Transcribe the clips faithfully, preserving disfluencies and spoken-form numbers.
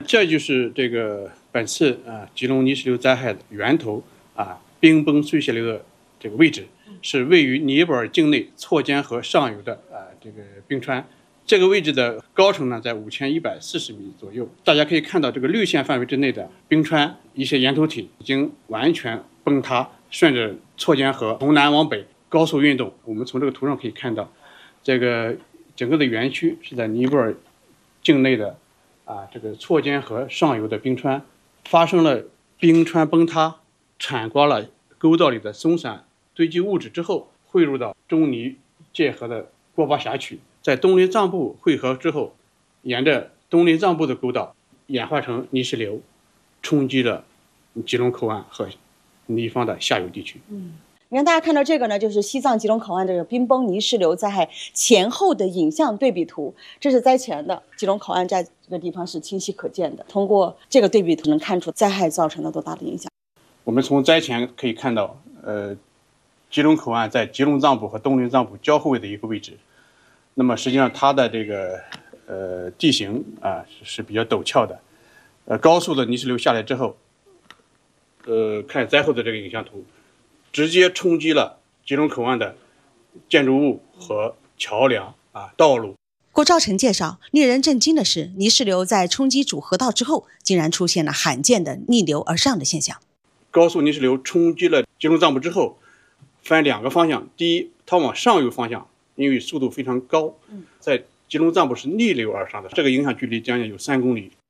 这就是这个本次啊吉隆泥石流灾害的源头啊冰崩碎屑流的这个位置，是位于尼泊尔境内错间河上游的啊这个冰川。这个位置的高程呢在五千一百四十米左右。大家可以看到，这个绿线范围之内的冰川一些岩头体已经完全崩塌，顺着错间河从南往北高速运动。我们从这个图上可以看到，这个整个的园区是在尼泊尔境内的啊，这个错间河上游的冰川发生了冰川崩塌，铲刮了沟道里的松散堆积物质之后，汇入到中尼界河的过巴峡区，在东林藏布汇合之后，沿着东林藏布的沟道演化成泥石流，冲击了吉隆口岸和尼方的下游地区。 嗯。你看，大家看到这个呢，就是西藏吉隆口岸这个冰崩泥石流灾害前后的影像对比图。这是灾前的吉隆口岸，在这个地方是清晰可见的。通过这个对比图，能看出灾害造成了多大的影响。 我们从灾前可以看到，呃，吉隆口岸在吉隆藏布和东林藏布交汇的一个位置。那么实际上它的这个呃地形啊是比较陡峭的，呃，高速的泥石流下来之后，呃，看灾后的这个影像图。直接冲击了吉隆口岸的建筑物和桥梁啊道路。 郭兆成介绍，令人震惊的是，泥石流在冲击主河道之后，竟然出现了罕见的逆流而上的现象。 高速泥石流冲击了吉隆藏布之后，分两个方向。第一，它往上游方向，因为速度非常高，在吉隆藏布是逆流而上的，这个影响距离将近有三公里。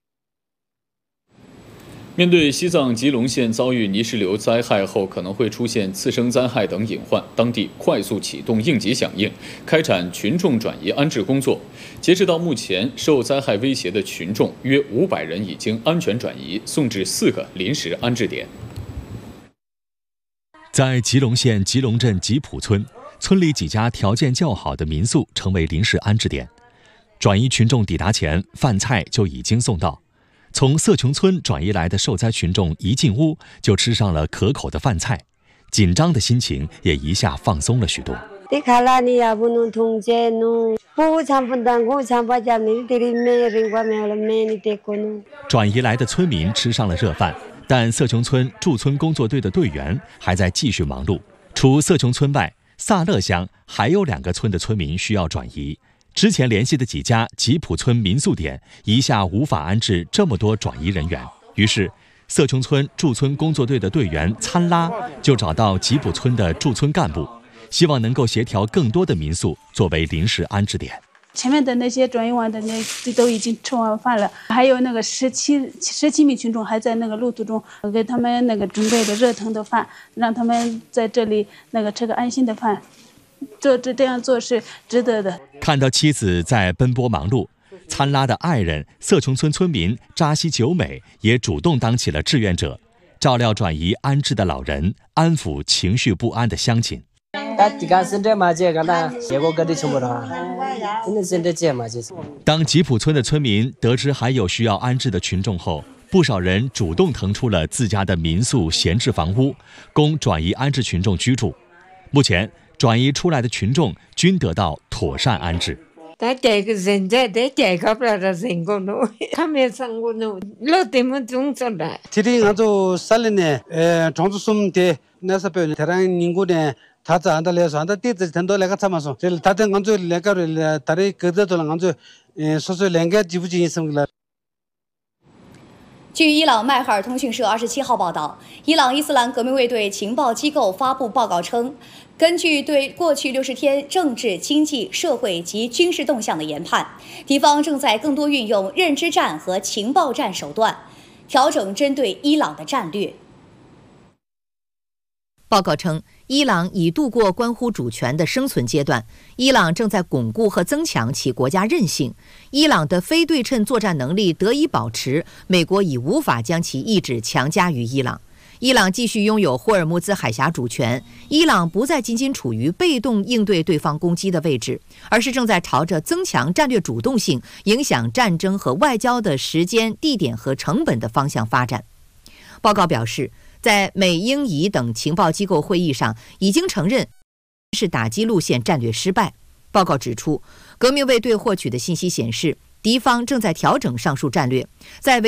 面对西藏吉隆县遭遇泥石流灾害后可能会出现次生灾害等隐患，当地快速启动应急响应，开展群众转移安置工作。截止到目前，受灾害威胁的群众约五百人已经安全转移，送至四个临时安置点。 在吉隆县吉隆镇吉普村，村里几家条件较好的民宿成为临时安置点。转移群众抵达前，饭菜就已经送到。从色琼村转移来的受灾群众一进屋就吃上了可口的饭菜，紧张的心情也一下放松了许多。转移来的村民吃上了热饭，但色琼村驻村工作队的队员还在继续忙碌。除色琼村外，萨勒乡还有两个村的村民需要转移。之前联系的几家吉普村民宿点一下无法安置这么多转移人员，于是色琼村驻村工作队的队员参拉就找到吉普村的驻村干部，希望能够协调更多的民宿作为临时安置点。 前面的那些转移完的那都已经吃完饭了，还有那个十七十七名群众还在那个路途中，给他们那个准备的热腾的饭，让他们在这里那个吃个安心的饭。做这这样做是值得的。 看到妻子在奔波忙碌，参拉的爱人色琼村村民扎西久美也主动当起了志愿者，照料转移安置的老人，安抚情绪不安的乡亲。当吉普村的村民得知还有需要安置的群众后，不少人主动腾出了自家的民宿闲置房屋，供转移安置群众居住。目前转移出来的群众均得到妥善安置。 据伊朗迈赫尔通讯社二十七号报道，伊朗伊斯兰革命卫队情报机构发布报告称，根据对过去六十天政治、经济、社会及军事动向的研判，敌方正在更多运用认知战和情报战手段，调整针对伊朗的战略。 报告称，伊朗已度过关乎主权的生存阶段，伊朗正在巩固和增强其国家韧性，伊朗的非对称作战能力得以保持，美国已无法将其意志强加于伊朗。伊朗继续拥有霍尔木兹海峡主权，伊朗不再仅仅处于被动应对对方攻击的位置，而是正在朝着增强战略主动性、影响战争和外交的时间、地点和成本的方向发展。报告表示，在美英以等情报机构会议上，已经承认是打击路线战略失败。报告指出，革命卫队获取的信息显示，敌方正在调整上述战略，在